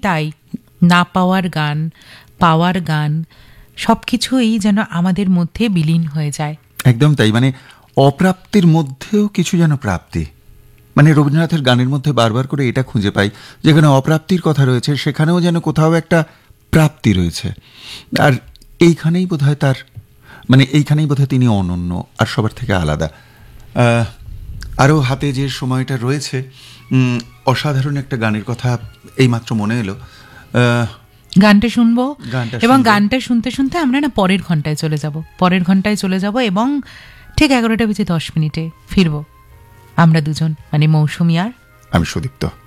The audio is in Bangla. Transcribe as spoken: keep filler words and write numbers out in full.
তাই, না পাওয়ার গান, পাওয়ার গান, সব কিছুই যেন আমাদের মধ্যে বিলীন হয়ে যায়। একদম তাই, মানে অপ্রাপ্তির মধ্যেও কিছু যেন প্রাপ্তি। মানে রবীন্দ্রনাথের গানের মধ্যে বারবার করে এটা খুঁজে পাই, যেখানে অপ্রাপ্তির কথা রয়েছে সেখানেও যেন কোথাও একটা প্রাপ্তি রয়েছে। আর এইখানেই বোধহয় তার, মানে এইখানেই বোধহয় তিনি অনন্য আর সবার থেকে আলাদা। আরও হাতে যে সময়টা রয়েছে, অসাধারণ একটা গানের কথা এইমাত্র মনে এলো। গানটা শুনবো এবং গানটা শুনতে শুনতে আমরা না পরের ঘন্টায় চলে যাব, পরের ঘন্টায় চলে যাব এবং ঠিক এগারোটা বেজে দশ মিনিটে ফিরবো আমরা দুজন, মানে মৌসুমী আর আমি সুদীপ্ত।